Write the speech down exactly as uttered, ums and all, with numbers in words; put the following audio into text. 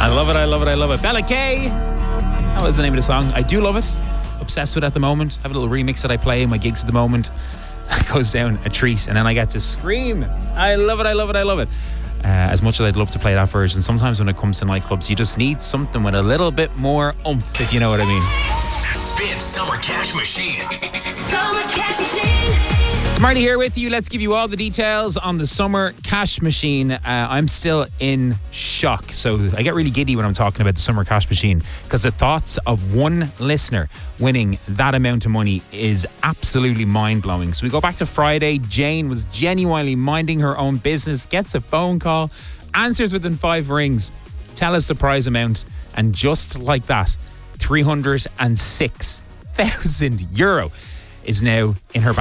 I love it, I love it, I love it. Bella Kay. That was the name of the song. I do love it. Obsessed with it at the moment. I have a little remix that I play in my gigs at the moment. That goes down a treat, and then I get to scream. I love it, I love it, I love it. Uh, as much as I'd love to play that version, sometimes when it comes to nightclubs, you just need something with a little bit more oomph, if you know what I mean. Spin Summer Cash Machine. Summer Cash Machine. It's Marty here with you. Let's give you all the details on the Summer Cash Machine. Uh, I'm still in shock. So I get really giddy when I'm talking about the Summer Cash Machine because the thoughts of one listener winning that amount of money is absolutely mind-blowing. So we go back to Friday. Jane was genuinely minding her own business, gets a phone call, answers within five rings, tell a surprise amount, and just like that, three hundred six thousand euro is now in her bank.